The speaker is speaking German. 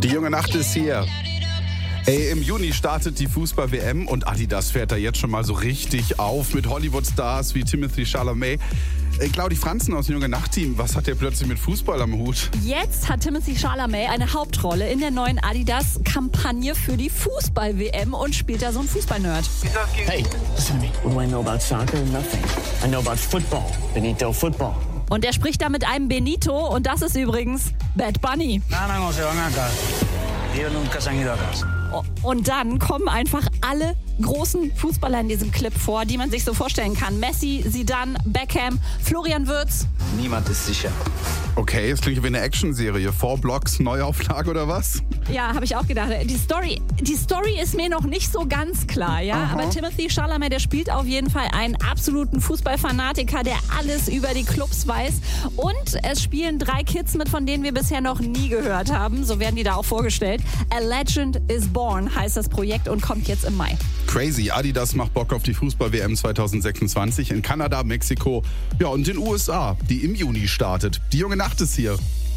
Die junge Nacht ist hier. Ey, im Juni startet die Fußball-WM und Adidas fährt da jetzt schon mal so richtig auf mit Hollywood-Stars wie Timothée Chalamet. Claudi Franzen aus dem Junge Nacht-Team, was hat der plötzlich mit Fußball am Hut? Jetzt hat Timothée Chalamet eine Hauptrolle in der neuen Adidas-Kampagne für die Fußball-WM und spielt da so einen Fußball-Nerd. Hey, listen to me. What do I know about soccer? Nothing. I know about football. Benito football. Und er spricht da mit einem Benito und das ist übrigens Bad Bunny. No se van a casa. Ellos nunca se han ido a casa. Und dann kommen einfach alle großen Fußballer in diesem Clip vor, die man sich so vorstellen kann. Messi, Zidane, Beckham, Florian Wirtz. Niemand ist sicher. Okay, es klingt wie eine Actionserie. 4 Blocks, Neuauflage oder was? Ja, habe ich auch gedacht. Die Story ist mir noch nicht so ganz klar, ja. Aha. Aber Timothée Chalamet, der spielt auf jeden Fall einen absoluten Fußballfanatiker, der alles über die Clubs weiß. Und es spielen 3 Kids mit, von denen wir bisher noch nie gehört haben. So werden die da auch vorgestellt. A Legend is Born heißt das Projekt und kommt jetzt im Mai. Crazy, Adidas macht Bock auf die Fußball-WM 2026 in Kanada, Mexiko, ja und den USA, die im Juni startet. Die junge Nacht ist hier.